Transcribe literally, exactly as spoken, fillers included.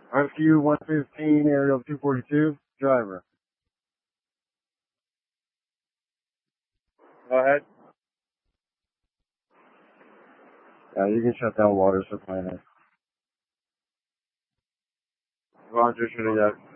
Rescue one fifteen, Aerial two forty-two, driver. Go ahead. Yeah, you can shut down water supply now. Roger, should have